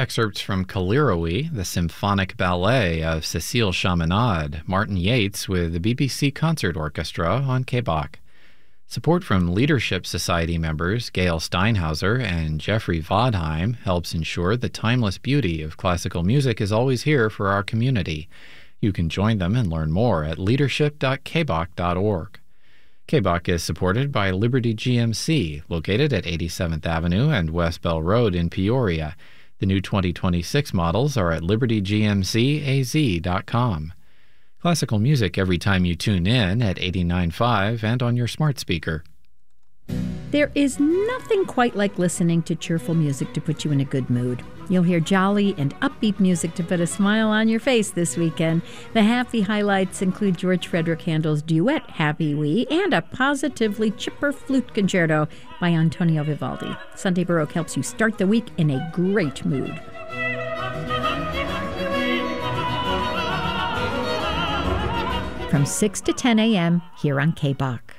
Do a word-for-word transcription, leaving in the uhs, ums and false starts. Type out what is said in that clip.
excerpts from Kalirowy, the symphonic ballet of Cécile Chaminade, Martin Yates with the B B C Concert Orchestra on K B O C. Support from Leadership Society members Gail Steinhauser and Jeffrey Vodheim helps ensure the timeless beauty of classical music is always here for our community. You can join them and learn more at leadership dot k b o c dot org. K B O C is supported by Liberty G M C, located at eighty-seventh Avenue and West Bell Road in Peoria. The new twenty twenty-six models are at liberty g m c a z dot com. Classical music every time you tune in at eighty-nine point five and on your smart speaker. There is nothing quite like listening to cheerful music to put you in a good mood. You'll hear jolly and upbeat music to put a smile on your face this weekend. The happy highlights include George Frederick Handel's duet Happy Wee and a positively chipper flute concerto by Antonio Vivaldi. Sunday Baroque helps you start the week in a great mood. From six to ten a.m. here on K B O C.